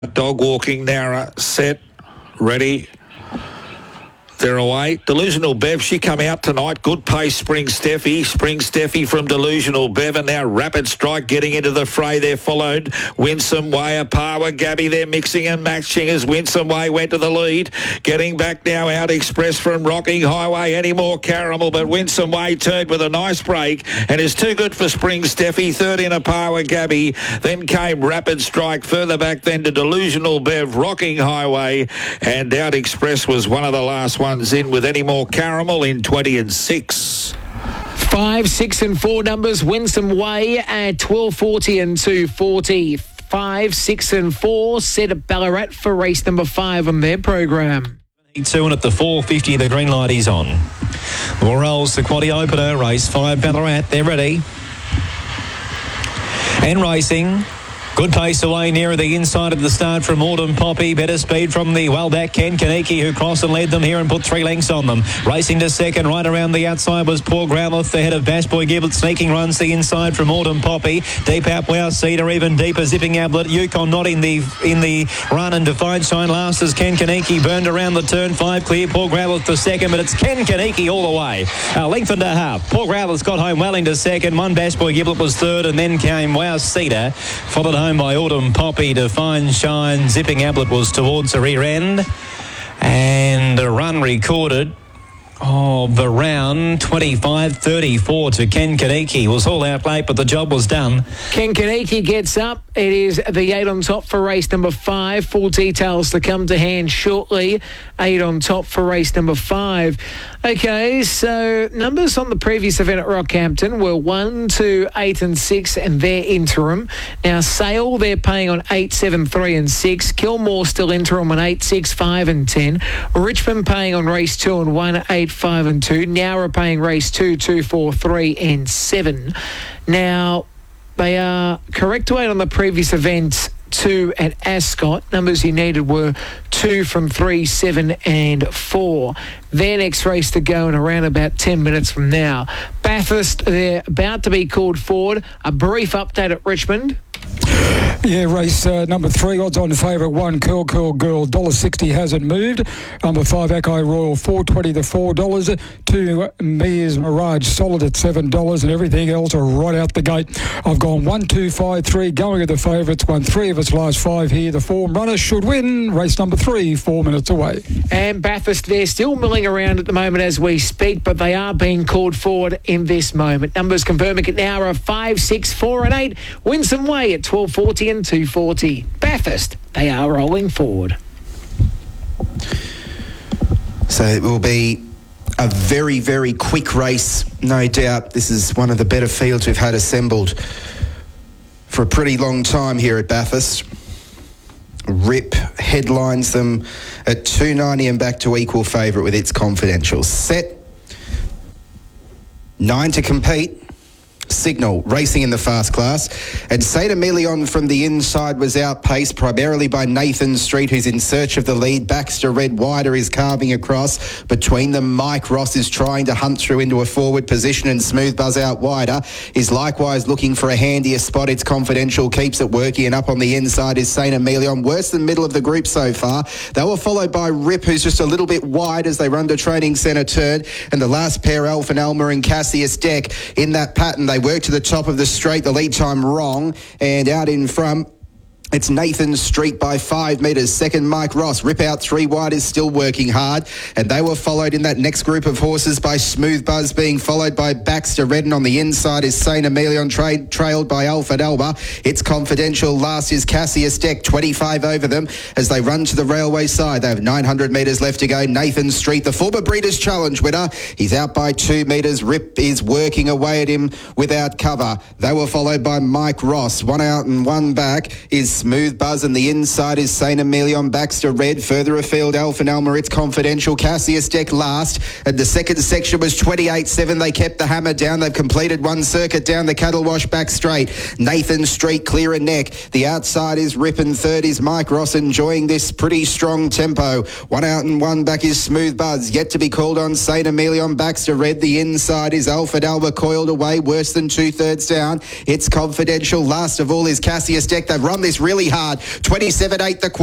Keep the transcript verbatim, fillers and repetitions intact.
Dog walking, Nara, set, ready. They're away. Delusional Bev, she come out tonight. Good pace, Spring Steffi. Spring Steffi from Delusional Bev. And now Rapid Strike getting into the fray. They're followed. Winsome Way, Apawa, Gabby. They're mixing and matching as Winsome Way went to the lead. Getting back now out Express from Rocking Highway. Any more Caramel, but Winsome Way turned with a nice break and is too good for Spring Steffi. Third in Apawa, Gabby. Then came Rapid Strike. Further back then to Delusional Bev, Rocking Highway. And Out Express was one of the last ones in with Any More Caramel in twenty and six. Five, six and four numbers. Winsome Way at twelve forty and two forty. Five, six and four set at Ballarat for race number five on their program. Two and at the four fifty, the green light is on. Morels, the quaddy opener, race five Ballarat, they're ready. And racing. Good pace away nearer the inside of the start from Autumn Poppy. Better speed from the well back Ken Kaneki, who crossed and led them here and put three lengths on them. Racing to second, right around the outside was Paul Growlith, the head of Bash Boy Gibbet. Sneaking runs the inside from Autumn Poppy. Deep out Wow Cedar, even deeper Zipping Ablet. Yukon not in the in the run, and Divine Shine last as Ken Kaneki burned around the turn. Five clear, Paul Growlith the second, but it's Ken Kaneki all the way. A length and a half. Paul Growlith got home well into second. One Bash Boy Gibbet was third, and then came Wow Cedar, followed home by Autumn Poppy. Divine Shine, Zipping Ablet was towards the rear end, and a run recorded of around twenty-five thirty-four to Ken Kaneki. Was all out late, but the job was done. Ken Kaneki gets up. It is the eight on top for race number five. Full details to come to hand shortly. Eight on top for race number five. Okay, so numbers on the previous event at Rockhampton were one, two, eight and six, and their interim. Now, Sale, they're paying on eight, seven, three and six. Kilmore still interim on eight, six, five and ten. Richmond paying on race two and one, eight, five and two. Nowra paying race two, two, four, three and seven. Now, they are correct to eight on the previous event. Two at Ascot. Numbers you needed were two from three, seven and four. Their next race to go in around about ten minutes from now. Bathurst, they're about to be called forward. A brief update at Richmond. Yeah, race uh, number three, odds on favourite one, Curl Curl Girl, one dollar sixty hasn't moved. Number five, Akai Royal, four twenty to four dollars. Two, Mia's Mirage, solid at seven dollars, and everything else are right out the gate. I've gone one, two, five, three, going at the favourites, won three of its last five here. The form runner should win. Race number three, four minutes away. And Bathurst, they're still milling around at the moment as we speak, but they are being called forward in this moment. Numbers confirming it now are five, six, four and eight. Winsome Way at twelve forty and two forty. Bathurst, they are rolling forward. So it will be a very, very quick race, no doubt. This is one of the better fields we've had assembled for a pretty long time here at Bathurst. Rip headlines them at two ninety and back to equal favourite with It's Confidential. Set. Nine to compete. Signal racing in the fast class, and Saint Emilion from the inside was outpaced primarily by Nathan Street, who's in search of the lead. Baxter Red Wider is carving across between them. Mike Ross is trying to hunt through into a forward position, and Smooth Buzz out wider is likewise looking for a handier spot. It's Confidential keeps it working, and up on the inside is Saint Emilion, worse than middle of the group so far. They were followed by Rip, who's just a little bit wide as they run to training centre turn, and the last pair, Alpha and Elmer and Cassius Deck, in that pattern. They work to the top of the straight, the lead time wrong, and out in front it's Nathan Street by five metres. Second, Mike Ross. Rip out three wide is still working hard. And they were followed in that next group of horses by Smooth Buzz, being followed by Baxter Redden. On the inside is Saint Emilion, tra- trailed by Alfred Elba. It's Confidential. Last is Cassius Deck, twenty-five over them as they run to the railway side. They have nine hundred metres left to go. Nathan Street, the former Breeders' Challenge winner. He's out by two metres. Rip is working away at him without cover. They were followed by Mike Ross. One out and one back is Smooth Buzz, and the inside is Saint Emilion. Baxter Red. Further afield, Alpha and Elmer. It's Confidential. Cassius Deck last. And the second section was twenty-eight seven. They kept the hammer down. They've completed one circuit down the cattle wash back straight. Nathan Street clear a neck. The outside is Rip, and third is Mike Ross, enjoying this pretty strong tempo. One out and one back is Smooth Buzz. Yet to be called on Saint Emilion. Baxter Red. The inside is Alfred Alba, coiled away, worse than two thirds down. It's Confidential. Last of all is Cassius Deck. They've run this really really hard. twenty-seven eight the